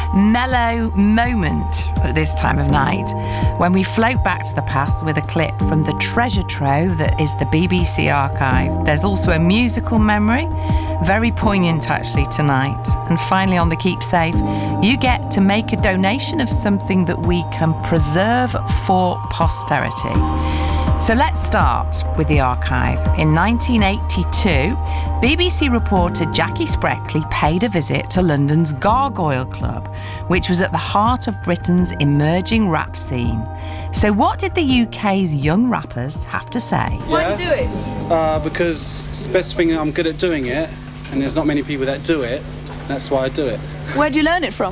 mellow moment at this time of night when we float back to the past with a clip from the treasure trove that is the BBC archive. There's also a musical memory, very poignant actually tonight. And finally on the Keep Safe, you get to make a donation of something that we can preserve for posterity. So let's start with the archive. In 1982, BBC reporter Jackie Spreckley paid a visit to London's Gargoyle Club, which was at the heart of Britain's emerging rap scene. So what did the UK's young rappers have to say? Why do you do it? Because it's the best thing. I'm good at doing it, and there's not many people that do it. That's why I do it. Where do you learn it from?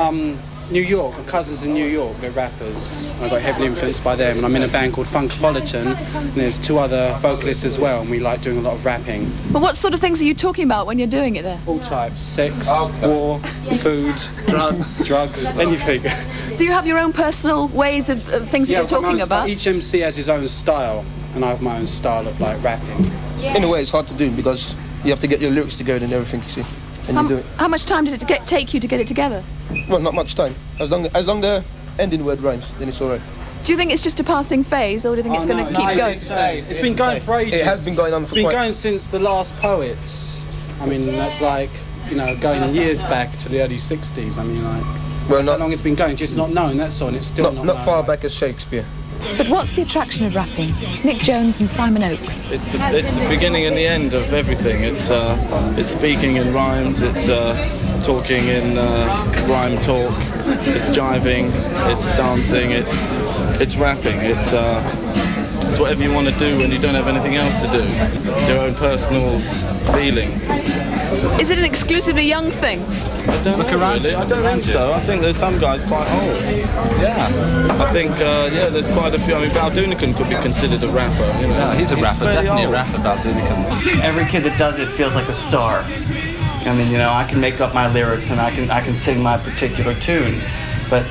New York. My cousins in New York, they're rappers. I got heavily influenced by them, and I'm in a band called Funkopolitan, and there's two other vocalists as well, and we like doing a lot of rapping. But what sort of things are you talking about when you're doing it there? All types: sex, war, food, drugs, anything. Do you have your own personal ways of things that you're talking about? Each MC has his own style, and I have my own style of like rapping. In a way, it's hard to do because you have to get your lyrics together and everything, you see. And you do it. How much time does it take you to get it together? Well, not much time. As long the ending word rhymes, then it's all right. Do you think it's just a passing phase, or do you think it's going to keep going? It's been going for ages. It has been going on for quite... It's been going since the last poets. I mean, that's like, going years back to the early 60s. I mean, like, that's how long it's been going. Just not known, that's all, and it's still not known. Far back as Shakespeare. But what's the attraction of rapping? Nick Jones and Simon Oakes. It's the beginning and the end of everything. It's speaking in rhymes. It's talking in rhyme talk. It's jiving. It's dancing. It's rapping. It's whatever you want to do when you don't have anything else to do. Your own personal feeling. Is it an exclusively young thing? I don't know, really. I don't think so. I think there's some guys quite old. Yeah. I think, there's quite a few. I mean, Baldoonican could be considered a rapper. Yeah, he's a rapper, definitely a rapper, Baldoonican. Every kid that does it feels like a star. I mean, I can make up my lyrics and I can sing my particular tune, but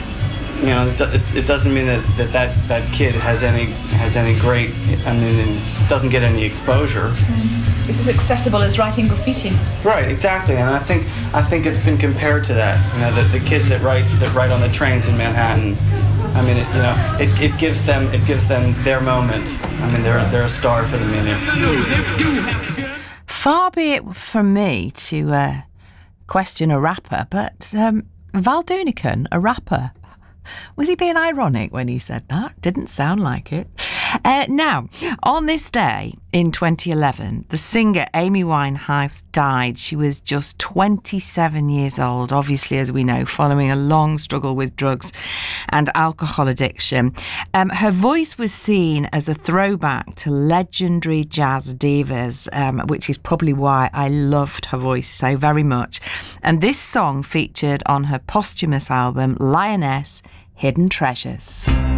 it doesn't mean that kid has any great. I mean, doesn't get any exposure. This is accessible as writing graffiti. Right, exactly, and I think it's been compared to that. The kids that write on the trains in Manhattan. I mean, it gives them their moment. I mean, they're a star for the minute. Far be it from me to question a rapper, but Baldoonican, a rapper. Was he being ironic when he said that? Didn't sound like it. Now, on this day in 2011, the singer Amy Winehouse died. She was just 27 years old, obviously, as we know, following a long struggle with drugs and alcohol addiction. Her voice was seen as a throwback to legendary jazz divas, which is probably why I loved her voice so very much. And this song featured on her posthumous album, Lioness, Hidden Treasures.